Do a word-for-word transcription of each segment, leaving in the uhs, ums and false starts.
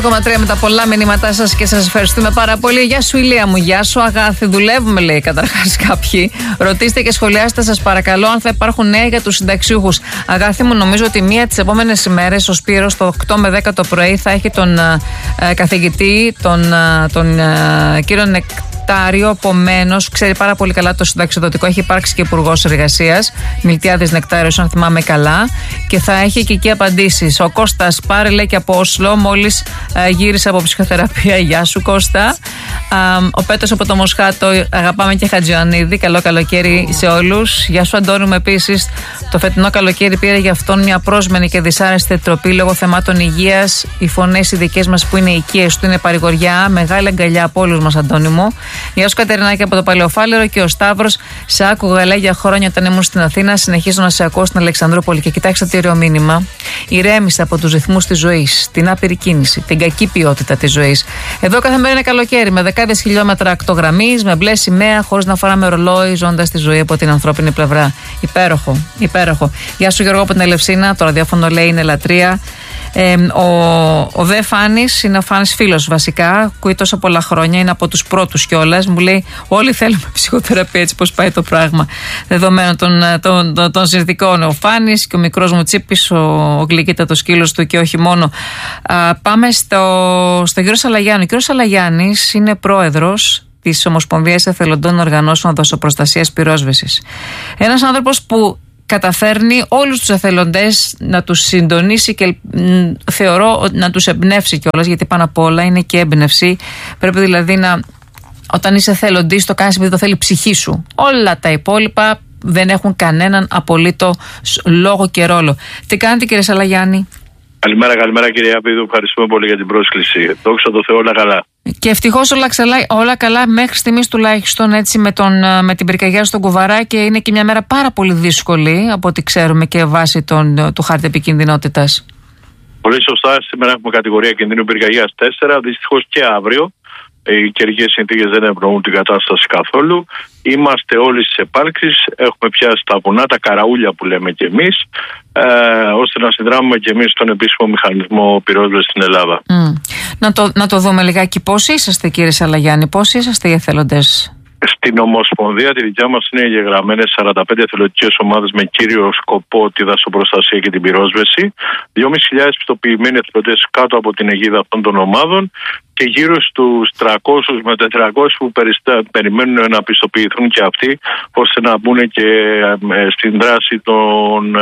τρία με τα πολλά μηνύματά σας και σας ευχαριστούμε πάρα πολύ. Γεια σου, Ηλία μου, γεια σου, Αγάθη. Δουλεύουμε, λέει καταρχάς κάποιοι. Ρωτήστε και σχολιάστε, σας παρακαλώ, αν θα υπάρχουν νέα για τους συνταξιούχους. Αγάθη μου, νομίζω ότι μία τις επόμενες ημέρες ο Σπύρος το οκτώ με δέκα το πρωί θα έχει τον ε, καθηγητή, τον, ε, τον ε, κύριο Νεκτάριο. Επομένως, ξέρει πάρα πολύ καλά το συνταξιοδοτικό. Έχει υπάρξει και υπουργός εργασίας, Μιλτιάδης Νεκτάριος, αν θυμάμαι καλά. Και θα έχει και εκεί απαντήσεις. Ο Κώστας Πάρε, λέει, και από Όσλο, μόλις ε, γύρισε από ψυχοθεραπεία. Γεια σου, Κώστα. Ε, ο Πέτρος από το Μοσχάτο, αγαπάμε και Χατζιωαννίδη. Καλό καλοκαίρι σε όλους. Γεια σου, Αντώνη μου, επίσης. Το φετινό καλοκαίρι πήρε για αυτόν μια πρόσμενη και δυσάρεστη τροπή λόγω θεμάτων υγείας. Οι φωνές οι δικές μας που είναι οικίες του είναι παρηγοριά. Μεγάλη αγκαλιά από όλους μας, Αντώνη μου. Γεια σου, Κατερινάκη από το Παλαιοφάλαιρο. Και ο Σταύρος, σε άκουγα, λέει, για χρόνια όταν ήμουν στην Αθήνα. Συνεχίζω να σε ακούω στην Αλεξανδρούπολη. Και κοιτάξτε τι ωραίο μήνυμα. Ηρέμησα από τους ρυθμούς της ζωής, την άπειρη κίνηση, την κακή ποιότητα της ζωής. Εδώ κάθε μέρα είναι καλοκαίρι, με δεκάδες χιλιόμετρα ακτογραμμής, με μπλε σημαία, χωρίς να φοράμε ρολόι, ζώντας τη ζωή από την ανθρώπινη πλευρά. Υπέροχο, υπέροχο. Γεια σου, Γιώργο από την Ελευσίνα. Το ραδιόφωνο, λέει, είναι λατρεία. Ε, ο, ο Δε Φάνης είναι ο Φάνης φίλος βασικά. Ακούει τόσα πολλά χρόνια, είναι από τους πρώτους κιόλας. Μου λέει: όλοι θέλουμε ψυχοθεραπεία, έτσι πώς πάει το πράγμα. Δεδομένων των, των, των, των συνθηκών. Ο Φάνης και ο μικρός μου Τσίπης, ο, ο γλυκύτατος σκύλος του και όχι μόνο. Α, πάμε στο, στο κύριο Σαλαγιάννη. Ο κύριος Σαλαγιάννης είναι πρόεδρος της Ομοσπονδίας Εθελοντών Οργανώσεων Δοσοπροστασίας Πυρόσβεσης. Ένας άνθρωπος που καταφέρνει όλους τους εθελοντές να τους συντονίσει και μ, θεωρώ να τους εμπνεύσει κιόλας, γιατί πάνω απ' όλα είναι και έμπνευση. Πρέπει δηλαδή να, όταν είσαι εθελοντής, το κάνεις επειδή το θέλει η ψυχή σου. Όλα τα υπόλοιπα δεν έχουν κανέναν απολύτω λόγο και ρόλο. Τι κάνετε, κύριε Σαλαγιάννη? Καλημέρα, καλημέρα, κύριε Άπηδου. Ευχαριστούμε πολύ για την πρόσκληση. Δόξα τω Θεώ, όλα καλά. Και ευτυχώς όλα, όλα καλά μέχρι στιγμής τουλάχιστον, έτσι, με, τον, με την πυρκαγιά στον Κουβαρά, και είναι και μια μέρα πάρα πολύ δύσκολη από ό,τι ξέρουμε και βάσει τον, του χάρτη επικινδυνότητας. Πολύ σωστά. Σήμερα έχουμε κατηγορία κινδύνου πυρκαγιάς τέσσερα. Δυστυχώς και αύριο. Οι καιρικές συνθήκες δεν ευνοούν την κατάσταση καθόλου. Είμαστε όλοι στις επάρξεις. Έχουμε πιάσει τα βουνά, τα καραούλια που λέμε κι εμείς, ε, ώστε να συνδράμουμε κι εμείς τον επίσημο μηχανισμό πυρόσβεσης στην Ελλάδα. Mm. Να, το, να το δούμε λιγάκι. Πώς είσαστε, κύριε Σαλαγιάννη, πώς είσαστε οι εθελοντές? Στην Ομοσπονδία τη δικιά μας είναι εγγεγραμμένες σαράντα πέντε εθελοντικές ομάδες με κύριο σκοπό τη δασοπροστασία και την πυρόσβεση. δυόμισι χιλιάδες πιστοποιημένοι εθελοντές κάτω από την αιγίδα αυτών των ομάδων και γύρω στους τριακόσιους με τετρακόσιους που περιστα... περιμένουν να πιστοποιηθούν και αυτοί, ώστε να μπουν και ε, στην δράση των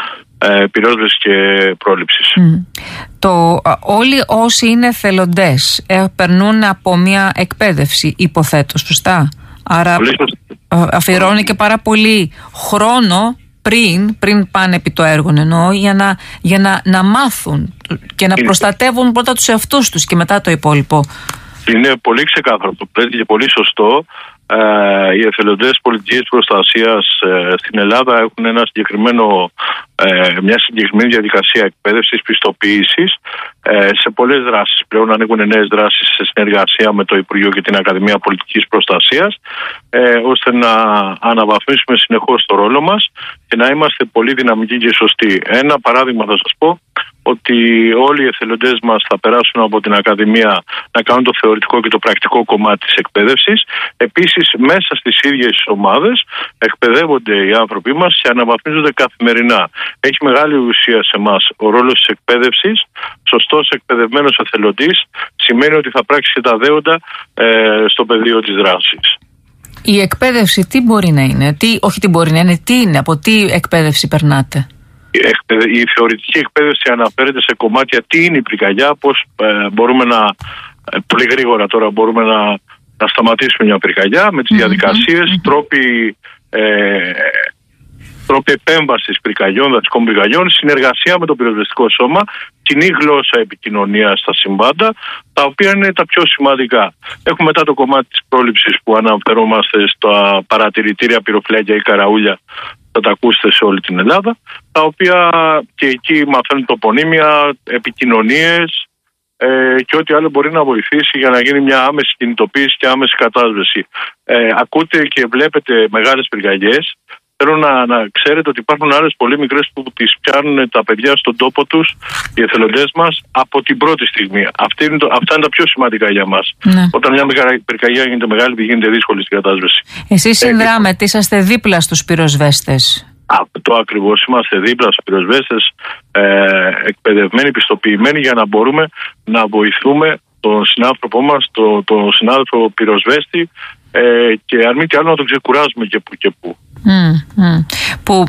ε, πυρόσβεσης και πρόληψης. Mm. Το, όλοι όσοι είναι εθελοντές ε, περνούν από μια εκπαίδευση, υποθέτω, σωστά? Άρα αφιερώνει και πάρα πολύ χρόνο πριν, πριν πάνε επί το έργο, εννοώ, για, να, για να, να μάθουν και να προστατεύουν πρώτα τους εαυτούς τους και μετά το υπόλοιπο. Είναι πολύ ξεκάθαρο το πλαίσιο και πολύ σωστό. Ε, οι εθελοντές πολιτικής προστασίας ε, στην Ελλάδα έχουν ένα συγκεκριμένο, ε, μια συγκεκριμένη διαδικασία εκπαίδευσης, πιστοποίησης ε, σε πολλές δράσεις. Πλέον ανοίγουν νέες δράσεις σε συνεργασία με το Υπουργείο και την Ακαδημία Πολιτικής Προστασίας, ε, ώστε να αναβαθμίσουμε συνεχώς το ρόλο μας και να είμαστε πολύ δυναμικοί και σωστοί. Ένα παράδειγμα θα σας πω, ότι όλοι οι εθελοντές μας θα περάσουν από την Ακαδημία να κάνουν το θεωρητικό και το πρακτικό κομμάτι της εκπαίδευσης. Επίσης, μέσα στις ίδιες τις ομάδες εκπαιδεύονται οι άνθρωποι μας και αναβαθμίζονται καθημερινά. Έχει μεγάλη ουσία σε εμάς ο ρόλος της εκπαίδευσης. Σωστός εκπαιδευμένος εθελοντής σημαίνει ότι θα πράξει και τα δέοντα ε, στο πεδίο της δράσης. Η εκπαίδευση τι μπορεί να είναι, τι, όχι τι μπορεί να είναι, τι είναι, από τι εκπαίδευση περνάτε? Η θεωρητική εκπαίδευση αναφέρεται σε κομμάτια τι είναι η πυρκαγιά, πώς ε, μπορούμε να, ε, πολύ γρήγορα τώρα μπορούμε να, να σταματήσουμε μια πυρκαγιά με τις mm-hmm. διαδικασίες, mm-hmm. τρόποι, ε, τρόποι επέμβασης πυρκαγιών, δασικών πυρκαγιών, συνεργασία με το πυροσβεστικό σώμα, κοινή γλώσσα επικοινωνίας στα συμβάντα, τα οποία είναι τα πιο σημαντικά. Έχουμε μετά το κομμάτι της πρόληψης που αναφερόμαστε στα παρατηρητήρια πυροφυλάκια ή καραούλια, θα τα ακούσετε σε όλη την Ελλάδα, τα οποία και εκεί μαθαίνουν τοπονύμια, επικοινωνίες ε, και ό,τι άλλο μπορεί να βοηθήσει για να γίνει μια άμεση κινητοποίηση και άμεση κατάσβεση. Ε, ακούτε και βλέπετε μεγάλες πυρκαγιές θέλω να, να ξέρετε ότι υπάρχουν άλλες πολύ μικρές που τις πιάνουν τα παιδιά στον τόπο τους, οι εθελοντές μας, από την πρώτη στιγμή. Αυτή είναι το, αυτά είναι τα πιο σημαντικά για μας. Ναι. Όταν μια πυρκαγιά γίνεται μεγάλη, γίνεται δύσκολη στην κατάσβεση. Εσείς συνδράμετε, είσαστε δίπλα στους πυροσβέστες. Αυτό ακριβώς, είμαστε δίπλα στους πυροσβέστες, ε, εκπαιδευμένοι, πιστοποιημένοι για να μπορούμε να βοηθούμε τον συνάνθρωπό μας, τον το συνάδελφο πυροσβέστη, ε, και αν μη τι άλλο να τον ξεκουράζουμε και που και που. Mm, mm. Που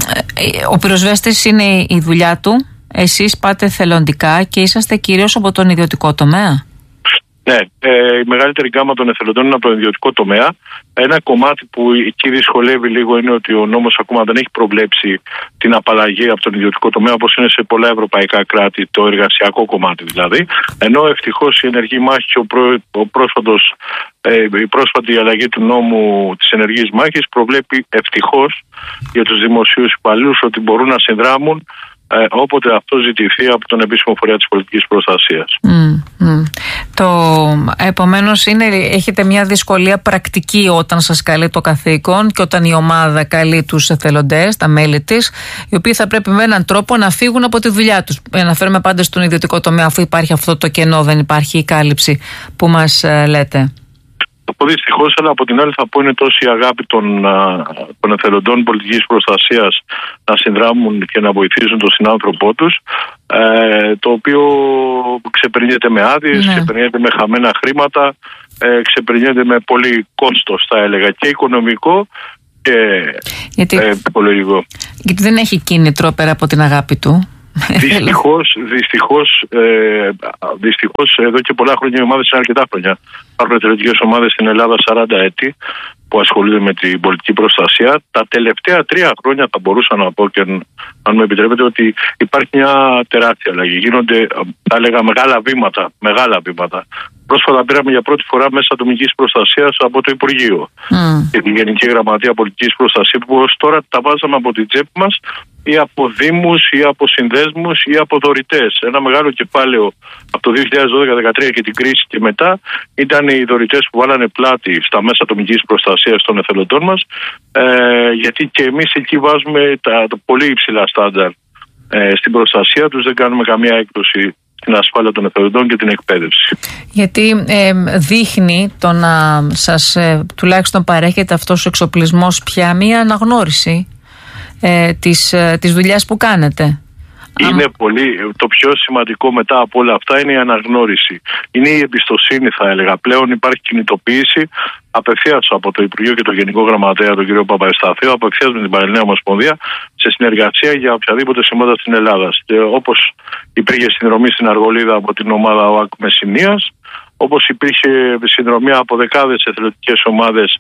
ο πυροσβέστης είναι η δουλειά του, εσείς πάτε θελοντικά και είσαστε κυρίως από τον ιδιωτικό τομέα. Ναι, ε, η μεγαλύτερη γκάμα των εθελοντών είναι από τον ιδιωτικό τομέα. Ένα κομμάτι που εκεί δυσκολεύει λίγο είναι ότι ο νόμος ακόμα δεν έχει προβλέψει την απαλλαγή από τον ιδιωτικό τομέα, όπως είναι σε πολλά ευρωπαϊκά κράτη, το εργασιακό κομμάτι δηλαδή. Ενώ ευτυχώς η ενεργή μάχη και ο πρό, ο πρόσφατος, ε, η πρόσφατη αλλαγή του νόμου της ενεργής μάχης προβλέπει ευτυχώς για τους δημοσίους υπαλλήλους ότι μπορούν να συνδράμουν Ε, όποτε αυτό ζητηθεί από τον επίσημο φορέα της πολιτικής προστασίας. Mm, mm. Το, επομένως είναι, έχετε μια δυσκολία πρακτική όταν σας καλεί το καθήκον και όταν η ομάδα καλεί τους εθελοντές, τα μέλη της, οι οποίοι θα πρέπει με έναν τρόπο να φύγουν από τη δουλειά τους. Αναφέρομαι πάντα στον ιδιωτικό τομέα, αφού υπάρχει αυτό το κενό, δεν υπάρχει η κάλυψη που μας ε, λέτε. Δυστυχώς, αλλά από την άλλη θα πω είναι τόσο η αγάπη των, των εθελοντών πολιτικής προστασίας να συνδράμουν και να βοηθήσουν τον συνάνθρωπό τους, ε, το οποίο ξεπερνιέται με άδειες, ναι. ξεπερνιέται με χαμένα χρήματα, ε, ξεπερνιέται με πολύ κόστος, θα έλεγα, και οικονομικό και γιατί, ε, ψυχολογικό. Γιατί δεν έχει κίνητρο πέρα από την αγάπη του. Δυστυχώς, δυστυχώς, ε, δυστυχώς εδώ και πολλά χρόνια οι ομάδες είναι αρκετά χρόνια. Υπάρχουν εθελοντικές ομάδες στην Ελλάδα σαράντα έτη που ασχολούνται με την πολιτική προστασία. Τα τελευταία τρία χρόνια θα μπορούσα να πω, και αν μου επιτρέπετε, ότι υπάρχει μια τεράστια αλλαγή. Γίνονται, θα έλεγα, μεγάλα βήματα. Μεγάλα βήματα. Πρόσφατα πήραμε για πρώτη φορά μέσα ατομικής προστασίας από το Υπουργείο mm. και την Γενική Γραμματεία Πολιτικής Προστασίας, που ως τώρα τα βάζαμε από την τσέπη μας ή από δήμους ή από συνδέσμους ή από δωρητές. Ένα μεγάλο κεφάλαιο από το δύο χιλιάδες δώδεκα δεκατρία και την κρίση και μετά ήταν οι δωρητές που βάλανε πλάτη στα μέσα ατομικής προστασίας των εθελοντών μας, ε, γιατί και εμείς εκεί βάζουμε τα, τα πολύ υψηλά στάνταρ ε, στην προστασία τους, δεν κάνουμε καμία έκπτωση την ασφάλεια των εθελοντών και την εκπαίδευση. Γιατί ε, δείχνει το να σας ε, τουλάχιστον παρέχεται αυτός ο εξοπλισμός πια μία αναγνώριση ε, της, ε, της δουλειάς που κάνετε. Είναι Α... πολύ, το πιο σημαντικό μετά από όλα αυτά είναι η αναγνώριση. Είναι η εμπιστοσύνη, θα έλεγα. Πλέον υπάρχει κινητοποίηση απευθείας από το Υπουργείο και το Γενικό Γραμματέα, τον κύριο Παπαευσταθίου, απευθείας με την Πανελληνία Ομοσπονδία, σε συνεργασία για οποιαδήποτε σημάδα στην Ελλάδα. Και όπως υπήρχε συνδρομή στην Αργολίδα από την ομάδα ΟΑΚ Μεσσηνίας, όπως υπήρχε συνδρομή από δεκάδες εθελοντικές ομάδες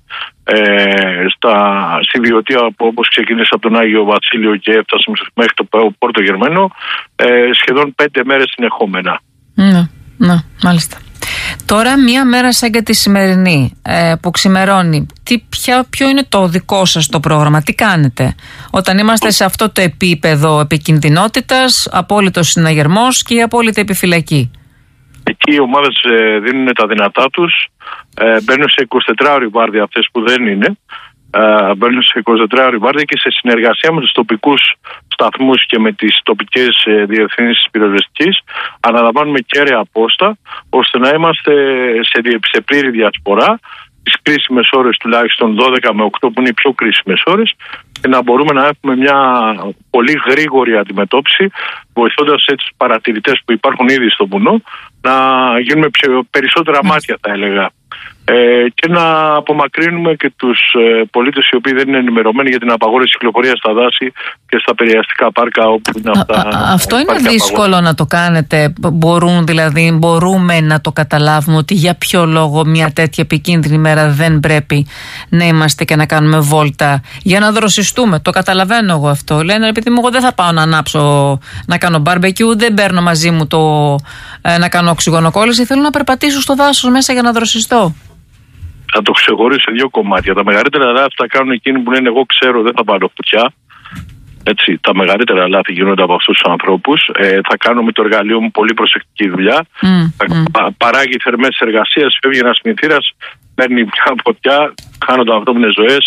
ε, στα, στη Βιωτία, όπως ξεκίνησε από τον Άγιο Βασίλειο και έφτασε μέχρι το Πόρτο Γερμένο, ε, σχεδόν πέντε μέρες συνεχόμενα. Ναι, ναι, μάλιστα. Τώρα μία μέρα σαν και τη σημερινή ε, που ξημερώνει, τι, ποια, ποιο είναι το δικό σας το πρόγραμμα, τι κάνετε όταν είμαστε σε αυτό το επίπεδο επικινδυνότητας, απόλυτος συναγερμός και η απόλυτη επιφυλακή? Εκεί οι ομάδες ε, δίνουν τα δυνατά τους, ε, μπαίνουν σε εικοσιτετράωρη βάρδια αυτές που δεν είναι, ε, μπαίνουν σε εικοσιτετράωρη βάρδια και σε συνεργασία με τους τοπικούς σταθμούς και με τις τοπικές ε, διευθύνσεις πυροσβεστικής αναλαμβάνουμε κέραια πόστα, ώστε να είμαστε σε, σε πλήρη διασπορά τις κρίσιμες ώρες, τουλάχιστον δώδεκα με οκτώ που είναι οι πιο κρίσιμες ώρες, και να μπορούμε να έχουμε μια πολύ γρήγορη αντιμετώπιση, βοηθώντας έτσι τους παρατηρητές που υπάρχουν ήδη στο βουνό να γίνουμε περισσότερα μάτια, θα έλεγα, ε, και να απομακρύνουμε και τους ε, πολίτες οι οποίοι δεν είναι ενημερωμένοι για την απαγόρευση κυκλοφορίας στα δάση και στα περιαστικά πάρκα όπου είναι αυτά. Α, α, αυτό είναι δύσκολο να το κάνετε. Μπορούν, δηλαδή, μπορούμε να το καταλάβουμε ότι για ποιο λόγο μια τέτοια επικίνδυνη μέρα δεν πρέπει να είμαστε και να κάνουμε βόλτα για να δροσιστούμε. Το καταλαβαίνω εγώ αυτό. Λένε, επειδή μου, εγώ δεν θα πάω να ανάψω, να κάνω μπάρμπεκιου, δεν παίρνω μαζί μου το ε, να κάνω οξυγονοκόλληση. Θέλω να περπατήσω στο δάσος μέσα για να δροσιστώ. Θα το ξεχωρίσω σε δύο κομμάτια. Τα μεγαλύτερα λάθη θα κάνουν εκείνοι που λένε εγώ ξέρω, δεν θα πάρω φωτιά. Έτσι, τα μεγαλύτερα λάθη γίνονται από αυτούς τους ανθρώπους. Ε, θα κάνω με το εργαλείο μου πολύ προσεκτική δουλειά. Mm, θα mm. παράγει θερμές εργασίες, φεύγει ένας μυθήρας, παίρνει μια φωτιά, χάνονται ανθρώπινες ζωές.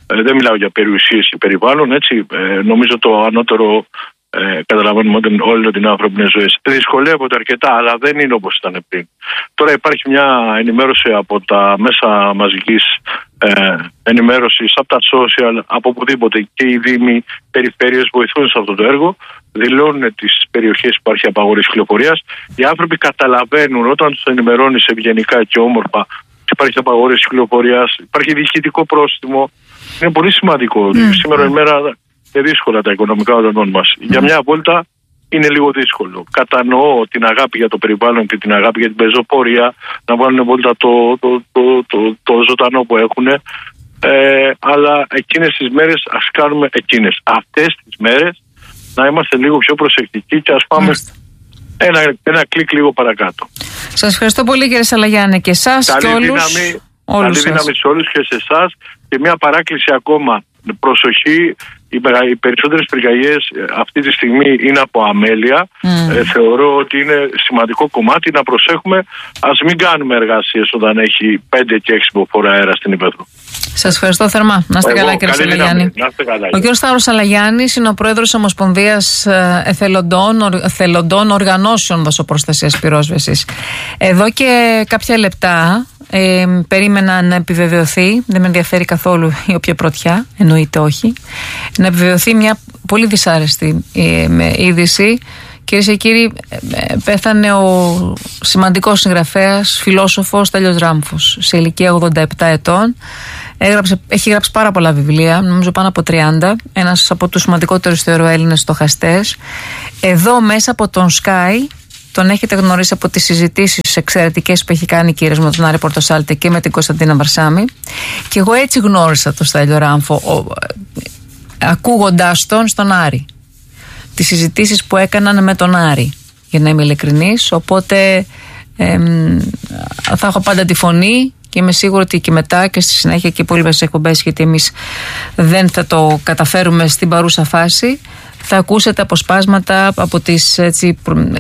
Ε, δεν μιλάω για περιουσίες ή περιβάλλον, έτσι. Ε, νομίζω το ανώτερο ε, καταλαβαίνουμε ότι όλοι ότι είναι ανθρώπινες ζωές. Δυσκολεύονται αρκετά, αλλά δεν είναι όπως ήταν πριν. Τώρα υπάρχει μια ενημέρωση από τα μέσα μαζικής ε, ενημέρωσης, από τα social, από οπουδήποτε, και οι δήμοι, περιφέρειες βοηθούν σε αυτό το έργο. Δηλώνουν τις περιοχές που υπάρχει απαγόρευση κυκλοφορίας. Οι άνθρωποι καταλαβαίνουν όταν τους ενημερώνεις ευγενικά και όμορφα υπάρχει απαγόρευση κυκλοφορίας, υπάρχει διοικητικό πρόστιμο. Είναι πολύ σημαντικό. Mm. Σήμερα η μέρα είναι δύσκολα τα οικονομικά όλων μας. Mm. Για μια βόλτα είναι λίγο δύσκολο. Κατανοώ την αγάπη για το περιβάλλον και την αγάπη για την πεζοπορία, να βάλουν βόλτα το, το, το, το, το, το ζωντανό που έχουν. Ε, αλλά εκείνες τις μέρες ας κάνουμε εκείνες. Αυτές τις μέρες να είμαστε λίγο πιο προσεκτικοί και ας πάμε mm. ένα, ένα κλικ λίγο παρακάτω. Σας ευχαριστώ πολύ, κύριε Σαλαγιάννη, και εσάς και όλους. Δύναμη, όλους καλή σας. Δύναμη σε όλους και σε εσάς. Και μια παράκληση ακόμα. Προσοχή, οι περισσότερες πυρκαγιές αυτή τη στιγμή είναι από αμέλεια. Mm. Ε, θεωρώ ότι είναι σημαντικό κομμάτι να προσέχουμε. Ας μην κάνουμε εργασίες όταν έχει πέντε και έξι υποφόρα αέρα στην Ήπεθρο. Σας ευχαριστώ θερμά. Να είστε Εγώ, καλά, κύριε Σαλαγιάννη. Ο κύριος Σταύρος Σαλαγιάννης είναι ο πρόεδρος της Ομοσπονδίας Εθελοντών, Εθελοντών Οργανώσεων Δασοπροστασίας Πυρόσβεσης. Εδώ και κάποια λεπτά ε, περίμενα να επιβεβαιωθεί, δεν με ενδιαφέρει καθόλου η όποια πρωτιά, εννοείται όχι, να επιβεβαιωθεί μια πολύ δυσάρεστη ε, με είδηση. Κυρίες και κύριοι, πέθανε ο σημαντικός συγγραφέας, φιλόσοφος Στέλιος Ράμφος, σε ηλικία ογδόντα επτά ετών. Έγραψε, έχει γράψει πάρα πολλά βιβλία, νομίζω πάνω από τριάντα. Ένας από τους σημαντικότερους θεωρώ Έλληνες στοχαστές. Εδώ μέσα από τον Sky, τον έχετε γνωρίσει από τις συζητήσεις εξαιρετικές που έχει κάνει η κυρία με τον Άρη Πορτοσάλτη και με την Κωνσταντίνα Βαρσάμη. Και εγώ έτσι γνώρισα τον Στέλιο Ράμφο, ο, ακούγοντάς τον στον Άρη. Τις συζητήσεις που έκαναν με τον Άρη, για να είμαι ειλικρινής. Οπότε εμ, θα έχω πάντα τη φωνή και είμαι σίγουρη ότι και μετά και στη συνέχεια και οι υπόλοιπες εκπομπές, γιατί εμείς δεν θα το καταφέρουμε στην παρούσα φάση, θα ακούσετε αποσπάσματα από τις έτσι,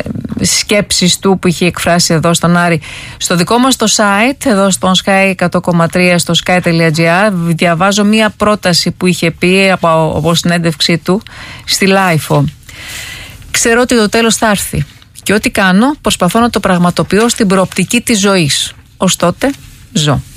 σκέψεις του που είχε εκφράσει εδώ στον Άρη. Στο δικό μας το site, εδώ στο Sky εκατό κόμμα τρία, στο sky τελεία gr, διαβάζω μία πρόταση που είχε πει από, από συνέντευξή του στη Λάιφο. Ξέρω ότι το τέλος θα έρθει και ό,τι κάνω προσπαθώ να το πραγματοποιώ στην προοπτική της ζωής. Ως τότε ζω.